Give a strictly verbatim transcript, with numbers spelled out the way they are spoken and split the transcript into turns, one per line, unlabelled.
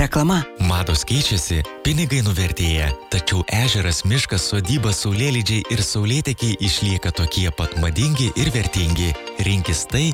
Reklama.
Mados keičiasi, pinigai nuvertėja, tačiau ežeras, miškas, sodyba, saulėlydžiai ir saulėtekiai išlieka tokie pat madingi ir vertingi. Rinkis tai,